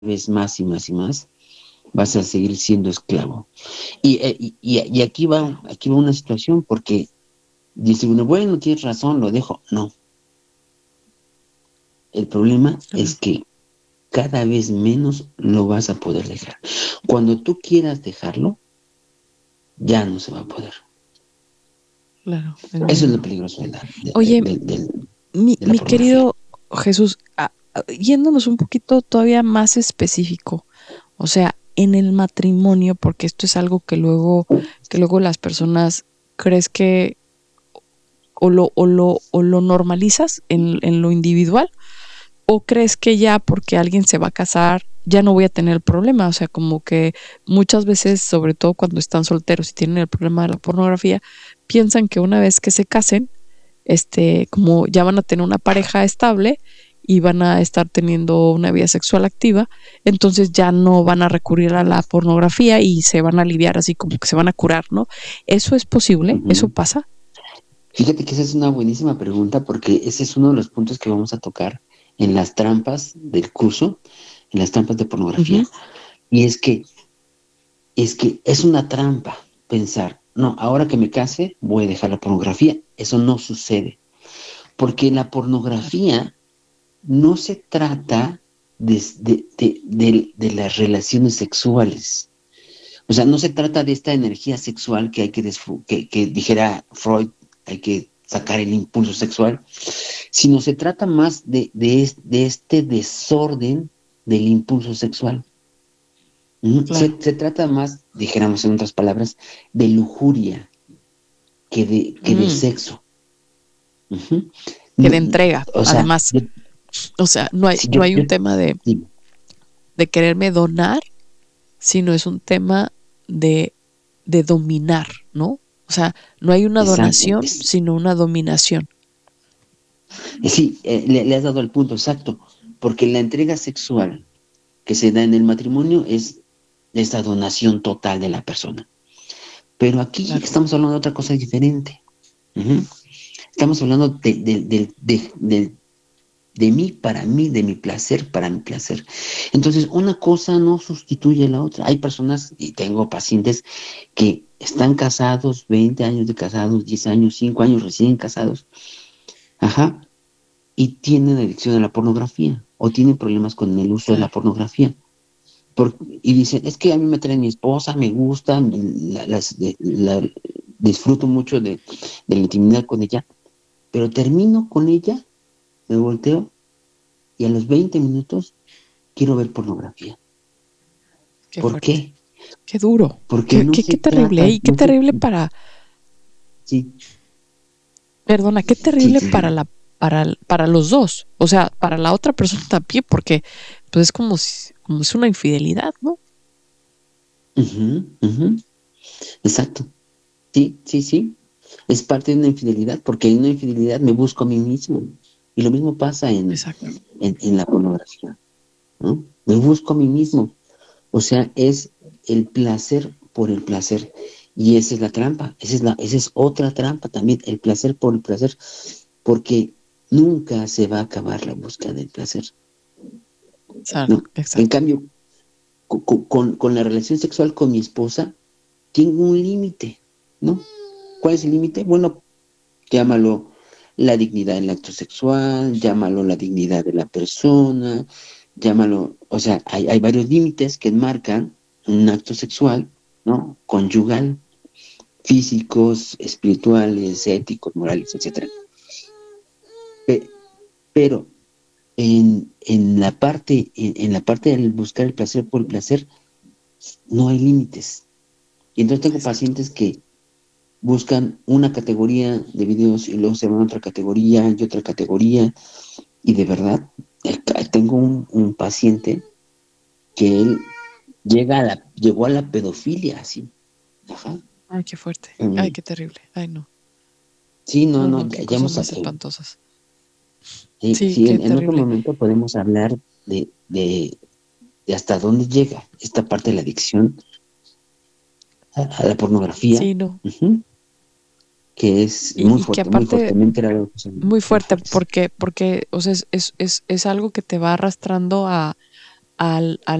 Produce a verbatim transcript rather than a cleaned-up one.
vez más y más y más, vas a seguir siendo esclavo. Y, eh, y, y aquí va, aquí va una situación, porque dice uno, bueno, tienes razón, lo dejo. No, el problema Claro, es que cada vez menos lo vas a poder dejar. Cuando tú quieras dejarlo, ya no se va a poder. claro, Eso es entiendo. lo peligroso de la, de, de- Oye, de- de- mi, de la mi pornografía. querido Jesús, a- a- yéndonos un poquito todavía más específico, o sea, en el matrimonio, porque esto es algo que luego, que luego las personas crees que o lo, o lo, o lo normalizas en, en lo individual, o crees que ya porque alguien se va a casar ya no voy a tener el problema, o sea, como que muchas veces, sobre todo cuando están solteros y tienen el problema de la pornografía, piensan que una vez que se casen, este, como ya van a tener una pareja estable y van a estar teniendo una vida sexual activa, entonces ya no van a recurrir a la pornografía y se van a aliviar así como que se van a curar, ¿no? ¿Eso es posible? ¿Eso Ujú. pasa? Fíjate que esa es una buenísima pregunta, porque ese es uno de los puntos que vamos a tocar en las trampas del curso, en las trampas de Ujú. pornografía. Y es que, es que es una trampa pensar, no, ahora que me case voy a dejar la pornografía. Eso no sucede, porque la Claro. pornografía no se trata de, de, de, de, de las relaciones sexuales. O sea, no se trata de esta energía sexual que hay que, desfu- que, que dijera Freud, hay que sacar el impulso sexual, sino se trata más de, de, es- de este desorden del impulso sexual. Ujú. Se, Claro. se trata más, dijéramos en otras palabras, de lujuria que de, que de Mm, sexo. Ujú. que No, de entrega, o sea, además. yo, O sea, no hay, si no yo, hay yo un tema de, digo, de quererme donar, sino es un tema de, de dominar, ¿no? O sea, no hay una exacto, donación, es, sino una dominación. sí, eh, le, le has dado el punto exacto, porque la entrega sexual que se da en el matrimonio es esa donación total de la persona. Pero aquí Claro. estamos hablando de otra cosa diferente. Ujú. Estamos hablando de, de, de, de, de, de mí para mí, de mi placer para mi placer. Entonces, una cosa no sustituye a la otra. Hay personas, y tengo pacientes, que están casados, veinte años de casados, diez años, cinco años recién casados, ajá, y tienen adicción a la pornografía o tienen problemas con el uso de la Claro. pornografía. Por- y dicen, es que a mí me trae mi esposa, me gusta, la, las- de- la- disfruto mucho de, de la intimidad con ella, pero termino con ella, me volteo y a los veinte minutos quiero ver pornografía. Qué ¿Por fuerte. qué? Qué duro. Porque Qué, no qué, se qué terrible. ¿Eh? trata, Y qué no se, terrible para, sí, perdona, qué sí, terrible sí, para la, para, para los dos. O sea, para la otra persona también, porque pues es como si, como es una infidelidad, ¿no? ujú, ujú, exacto, sí, sí, sí, es parte de una infidelidad, porque en una infidelidad me busco a mí mismo, y lo mismo pasa en, Exacto. en, en la pornografía, ¿no? Me busco a mí mismo. O sea, es el placer por el placer. Y esa es la trampa, esa es la, esa es otra trampa también, el placer por el placer, porque nunca se va a acabar la búsqueda del placer, Claro, ¿no? En exacto. cambio, co- co- con, con la relación sexual con mi esposa, tengo un límite, ¿no? ¿Cuál es el límite? Bueno, llámalo la dignidad del acto sexual, llámalo la dignidad de la persona, llámalo, o sea, hay, hay varios límites que marcan un acto sexual, ¿no? Conyugal, físicos, espirituales, éticos, morales, etcétera. Pe- pero en, en la parte, en, en la parte del buscar el placer por el placer, no hay límites. Y entonces tengo Exacto. pacientes que buscan una categoría de videos y luego se van a otra categoría y otra categoría. Y de verdad, eh, tengo un, un paciente que él llega a la, llegó a la pedofilia, así. Ajá. Ay, qué fuerte. Ay, Mm, qué terrible. Ay, no. sí, no, No, no, no, ya, qué ya cosas hemos, más eh, espantosas. sí, Sí, sí, qué en, en otro terrible. momento podemos hablar de, de, de hasta dónde llega esta parte de la adicción a, a la pornografía, Sí, no. ujú, que es Y, muy y que fuerte, muy aparte, fuertemente, era algo que son muy muy fuerte, fuertes. porque, porque, o sea, es, es, es, es algo que te va arrastrando a, al, al